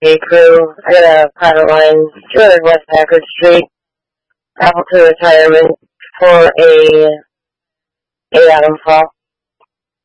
Hey crew, I got a private line, 200 West Packard Street, Appleton Retirement for a Adam call.